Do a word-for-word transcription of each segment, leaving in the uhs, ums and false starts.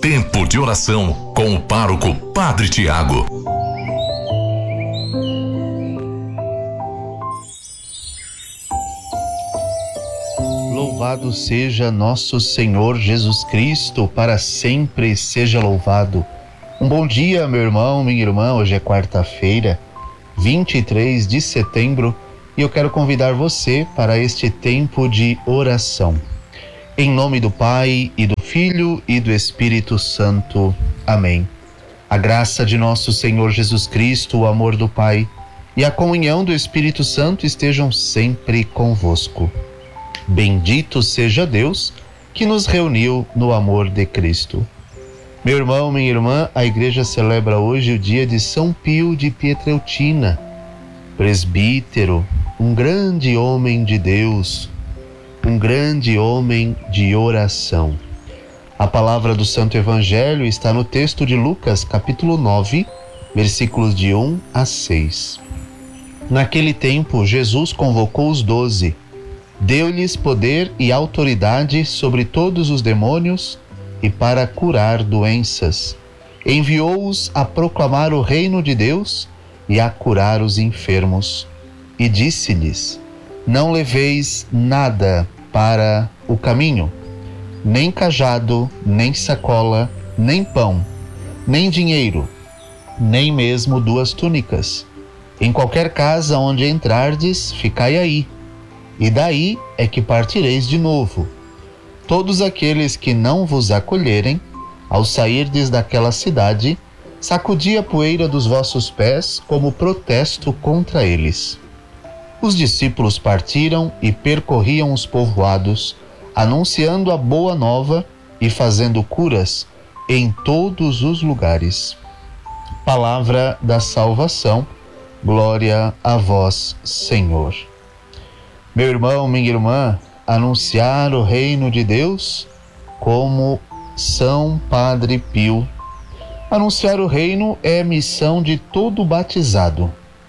Tempo de oração com o pároco Padre Tiago. Louvado seja nosso Senhor Jesus Cristo, para sempre seja louvado. Um bom dia, meu irmão, minha irmã. Hoje é quarta-feira, vinte e três de setembro, e eu quero convidar você para este tempo de oração. Em nome do Pai, e do Filho, e do Espírito Santo. Amém. A graça de nosso Senhor Jesus Cristo, o amor do Pai e a comunhão do Espírito Santo estejam sempre convosco. Bendito seja Deus que nos reuniu no amor de Cristo. Meu irmão, minha irmã, a igreja celebra hoje o dia de São Pio de Pietrelcina, presbítero, um grande homem de Deus, um grande homem de oração. A palavra do Santo Evangelho está no texto de Lucas, capítulo nove, versículos de um a seis. Naquele tempo, Jesus convocou os doze, deu-lhes poder e autoridade sobre todos os demônios e para curar doenças. Enviou-os a proclamar o reino de Deus e a curar os enfermos. E disse-lhes: não leveis nada para o caminho, nem cajado, nem sacola, nem pão, nem dinheiro, nem mesmo duas túnicas. Em qualquer casa onde entrardes, ficai aí, e daí é que partireis de novo. Todos aqueles que não vos acolherem, ao sairdes daquela cidade, sacudi a poeira dos vossos pés como protesto contra eles. Os discípulos partiram e percorriam os povoados, anunciando a boa nova e fazendo curas em todos os lugares. Palavra da salvação, glória a vós, Senhor. Meu irmão, minha irmã, anunciar o reino de Deus como São Padre Pio. Anunciar o reino é missão de todo batizado.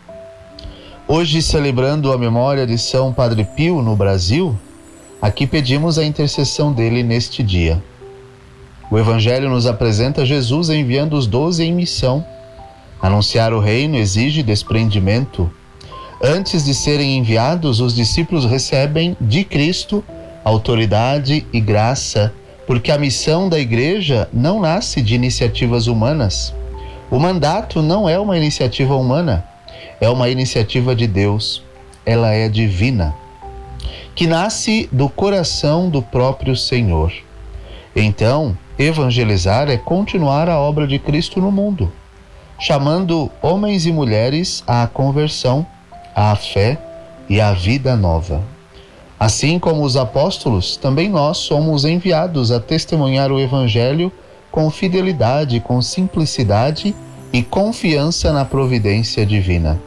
Hoje, celebrando a memória de São Padre Pio no Brasil, aqui pedimos a intercessão dele neste dia. O Evangelho nos apresenta Jesus enviando os doze em missão. Anunciar o reino exige desprendimento. Antes de serem enviados, os discípulos recebem de Cristo autoridade e graça, porque a missão da igreja não nasce de iniciativas humanas. O mandato não é uma iniciativa humana, é uma iniciativa de Deus. Ela é divina, que nasce do coração do próprio Senhor. Então, evangelizar é continuar a obra de Cristo no mundo, chamando homens e mulheres à conversão, à fé e à vida nova. Assim como os apóstolos, também nós somos enviados a testemunhar o Evangelho com fidelidade, com simplicidade e confiança na providência divina.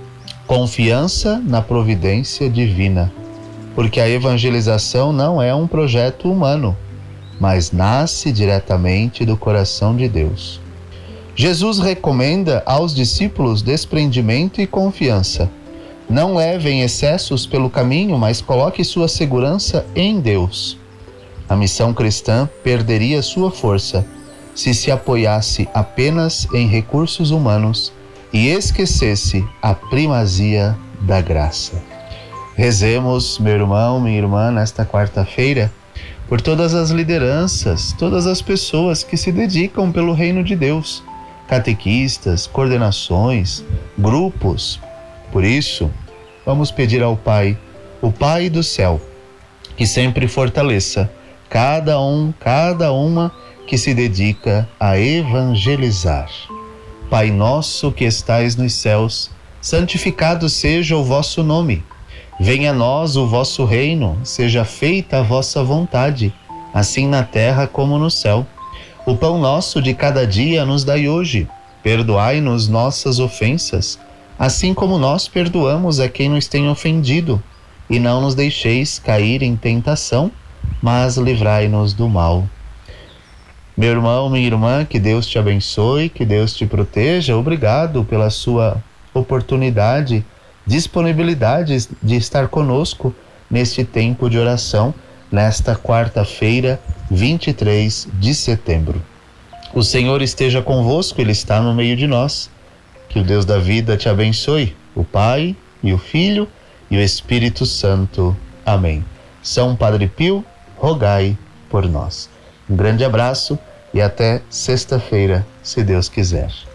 Confiança na providência divina, porque a evangelização não é um projeto humano, mas nasce diretamente do coração de Deus. Jesus recomenda aos discípulos desprendimento e confiança. Não levem excessos pelo caminho, mas coloque sua segurança em Deus. A missão cristã perderia sua força se se apoiasse apenas em recursos humanos e esquecesse a primazia da graça. Rezemos, meu irmão, minha irmã, nesta quarta-feira, por todas as lideranças, todas as pessoas que se dedicam pelo reino de Deus, catequistas, coordenações, grupos. Por isso, vamos pedir ao Pai, o Pai do céu, que sempre fortaleça cada um, cada uma que se dedica a evangelizar. Pai nosso que estais nos céus, santificado seja o vosso nome. Venha a nós o vosso reino, seja feita a vossa vontade, assim na terra como no céu. O pão nosso de cada dia nos dai hoje. Perdoai-nos nossas ofensas, assim como nós perdoamos a quem nos tem ofendido. E não nos deixeis cair em tentação, mas livrai-nos do mal. Meu irmão, minha irmã, que Deus te abençoe, que Deus te proteja. Obrigado pela sua oportunidade, disponibilidade de estar conosco neste tempo de oração, nesta quarta-feira, vinte e três de setembro. O Senhor esteja convosco, Ele está no meio de nós. Que o Deus da vida te abençoe, o Pai e o Filho e o Espírito Santo. Amém. São Padre Pio, rogai por nós. Um grande abraço e até sexta-feira, se Deus quiser.